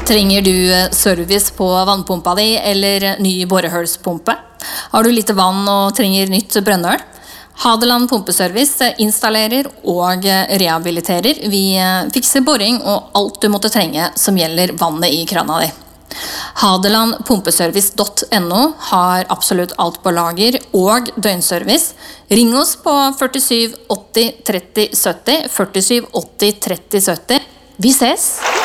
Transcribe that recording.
Trenger du service på vannpumpa di eller ny borehølspumpe? Har du lite vann og trenger nytt brønnøl? Hadeland Pumpeservice installerer og rehabiliterer. Vi fikser boring og alt du måtte trenge som gjelder vannet i krana di. Hadelandpumpeservice.no har absolutt alt på lager og døgnservice. Ring oss på 47 80 30 70, 47 80 30 70. Vi ses!